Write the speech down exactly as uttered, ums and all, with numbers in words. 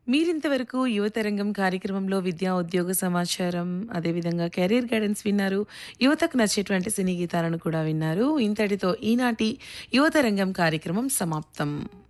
మీరింతవరకు యువతరంగం కార్యక్రమంలో విద్యా, ఉద్యోగ సమాచారం, అదేవిధంగా కెరీర్ గైడెన్స్ విన్నారు. యువతకు నచ్చేటువంటి సినీ గీతాలను కూడా విన్నారు. ఇంతటితో ఈనాటి యువతరంగం కార్యక్రమం సమాప్తం.